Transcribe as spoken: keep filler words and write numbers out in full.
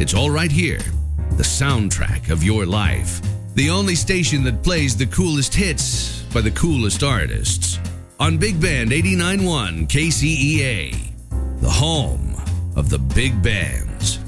It's all right here. The soundtrack of your life. The only station that plays the coolest hits by the coolest artists. On Big Band eighty-nine point one K C E A. The home of the big bands.